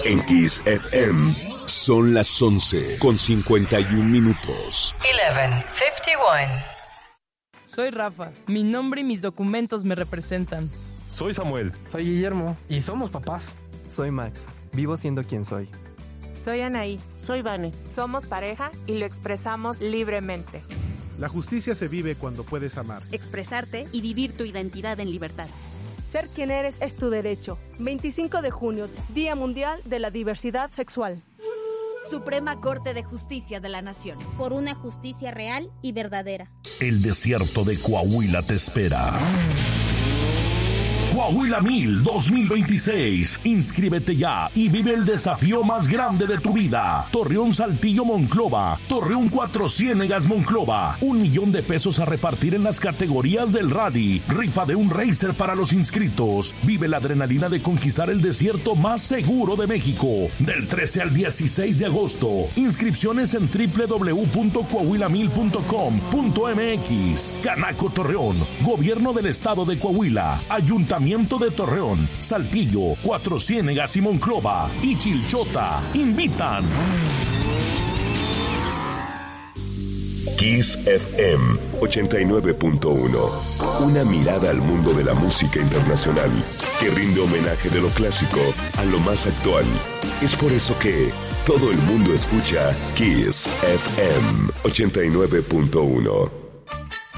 En Kiss FM son las 11:51. 11:51. Soy Rafa. Mi nombre y mis documentos me representan. Soy Samuel. Soy Guillermo. Y somos papás. Soy Max. Vivo siendo quien soy. Soy Anaí. Soy Vane. Somos pareja y lo expresamos libremente. La justicia se vive cuando puedes amar, expresarte y vivir tu identidad en libertad. Ser quien eres es tu derecho. 25 de junio, Día Mundial de la Diversidad Sexual. Suprema Corte de Justicia de la Nación. Por una justicia real y verdadera. El desierto de Coahuila te espera. Coahuila 1000 2026. Inscríbete ya y vive el desafío más grande de tu vida. Torreón, Saltillo, Monclova. Torreón, Cuatro Ciénegas, Monclova. $1,000,000 a repartir en las categorías del rally. Rifa de un racer para los inscritos. Vive la adrenalina de conquistar el desierto más seguro de México. Del 13 al 16 de agosto. Inscripciones en www.coahuila1000.com.mx. Canaco Torreón. Gobierno del Estado de Coahuila. Ayuntamiento de Torreón, Saltillo, Cuatro Ciénegas y Monclova y Chilchota invitan. Kiss FM 89.1. Una mirada al mundo de la música internacional que rinde homenaje de lo clásico a lo más actual. Es por eso que todo el mundo escucha Kiss FM 89.1.